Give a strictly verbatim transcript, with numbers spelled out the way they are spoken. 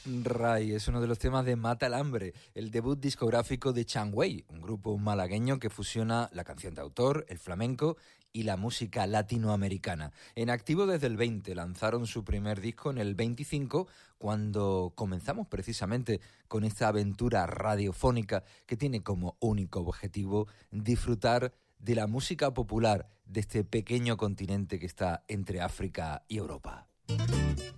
Ray es uno de los temas de Mata el Hambre, el debut discográfico de Chan Wei, un grupo malagueño que fusiona la canción de autor, el flamenco y la música latinoamericana. En activo desde el veinte, lanzaron su primer disco en el veinticinco, cuando comenzamos precisamente con esta aventura radiofónica que tiene como único objetivo disfrutar de la música popular de este pequeño continente que está entre África y Europa.